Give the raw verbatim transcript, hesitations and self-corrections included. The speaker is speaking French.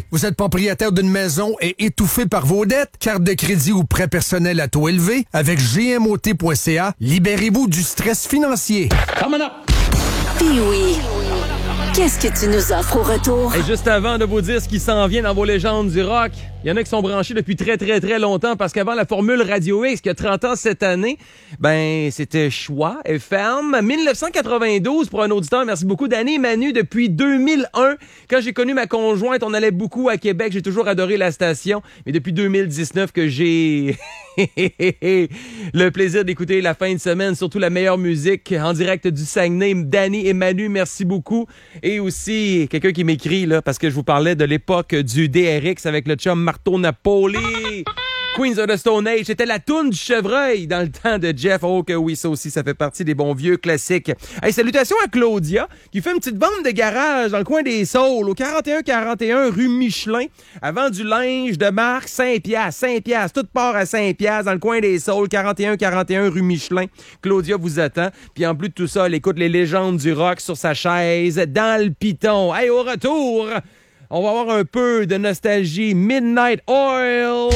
T. Vous êtes propriétaire d'une maison et étouffé par vos dettes? Carte de crédit ou prêt personnel à taux élevé? Avec G M O T point C A, libérez-vous du stress financier. Coming up! Puis oui. Qu'est-ce que tu nous offres au retour? Et juste avant de vous dire ce qui s'en vient dans vos légendes du rock, il y en a qui sont branchés depuis très, très, très longtemps parce qu'avant la formule Radio X, qui a trente ans cette année, ben, c'était Choix F M. dix-neuf cent quatre-vingt-douze pour un auditeur. Merci beaucoup. Danny et Manu, depuis deux mille un, quand j'ai connu ma conjointe, on allait beaucoup à Québec. J'ai toujours adoré la station. Mais depuis deux mille dix-neuf que j'ai le plaisir d'écouter la fin de semaine, surtout la meilleure musique en direct du Saguenay. Danny et Manu, merci beaucoup. Et aussi, quelqu'un qui m'écrit, là, parce que je vous parlais de l'époque du D R X avec le chum Marteau Napoli. Queens of the Stone Age, c'était la toune du chevreuil dans le temps de Jeff. Oh que oui, ça aussi, ça fait partie des bons vieux classiques. Hey, salutations à Claudia, qui fait une petite vente de garage dans le coin des Saules, au quarante et un quarante et un rue Michelin. Elle vend du linge de marque, cinq piastres, cinq piastres, toute part à cinq piastres dans le coin des Saules, quarante et un quarante et un rue Michelin. Claudia vous attend. Puis en plus de tout ça, elle écoute les légendes du rock sur sa chaise, dans le piton. Hey, au retour, on va avoir un peu de nostalgie. Midnight Oil.